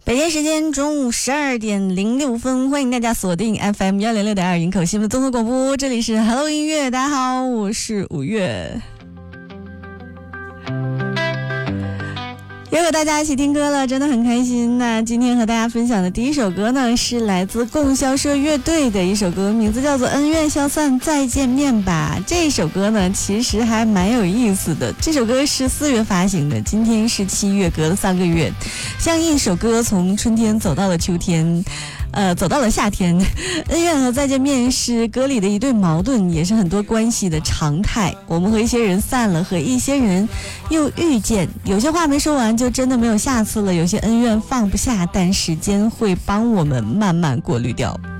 北京时间中午12:06，欢迎大家锁定 FM106.2营口新闻综合广播，这里是 Hello 音乐，大家好，我是5月。又和大家一起听歌了，真的很开心。那今天和大家分享的第一首歌呢，是来自供销社乐队的一首歌，名字叫做《恩怨消散再见面吧》。这首歌呢，其实还蛮有意思的。这首歌是4月发行的，今天是7月，隔了3个月，像一首歌从春天走到了秋天。走到了夏天，恩怨和再见面是歌里的一对矛盾，也是很多关系的常态。我们和一些人散了，和一些人又遇见，有些话没说完就真的没有下次了，有些恩怨放不下，但时间会帮我们慢慢过滤掉。